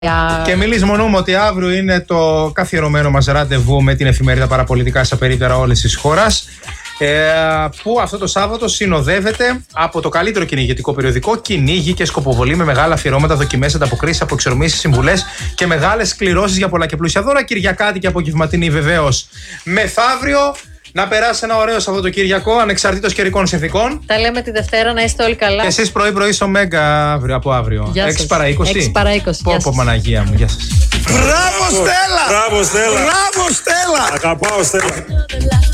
Και εμείς λησμονούμε ότι αύριο είναι το καθιερωμένο μας ραντεβού με την εφημερίδα Παραπολιτικά στα περίπτερα όλης της χώρας, που αυτό το Σάββατο συνοδεύεται από το καλύτερο κυνηγετικό περιοδικό, κυνήγι και σκοποβολή με μεγάλα αφιερώματα, δοκιμές, ανταποκρίσεις, αποεξορμήσεις, συμβουλές και μεγάλες κληρώσεις για πολλά και πλούσια δώρα. Κυριακάτη και απογευματινή βεβαίως μεθαύριο. Να περάσει ένα ωραίο Σαββατοκύριακο, ανεξαρτήτως καιρικών συνθήκων. Τα λέμε τη Δευτέρα, να είστε όλοι καλά. Και εσείς πρωί-πρωί στο Μέγκα από αύριο. 6 παρά 20. 6 παρά 20. Πω, Παναγία μου, γεια σας. Μπράβο Στέλλα! Μπράβο Στέλλα! Μπράβο Στέλλα! Αγαπάω Στέλλα!